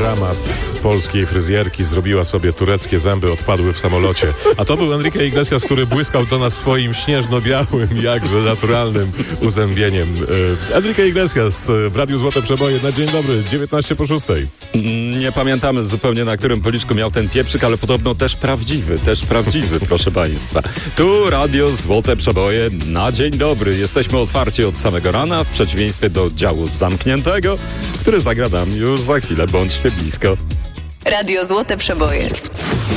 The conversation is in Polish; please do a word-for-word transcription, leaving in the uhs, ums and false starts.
dramat polskiej fryzjerki, zrobiła sobie tureckie zęby, odpadły w samolocie. A to był Enrique Iglesias, który błyskał do nas swoim śnieżno-białym, jakże naturalnym uzębieniem. Enrique Iglesias w Radiu Złote Przeboje na dzień dobry, dziewiętnaście po szóstej. Nie pamiętamy zupełnie, na którym policzku miał ten pieprzyk, ale podobno też prawdziwy, też prawdziwy, proszę Państwa. Tu Radio Złote Przeboje na dzień dobry. Jesteśmy otwarci od samego rana, w przeciwieństwie do działu zamkniętego, który zagra nam już za chwilę. Bądźcie blisko. Radio Złote Przeboje.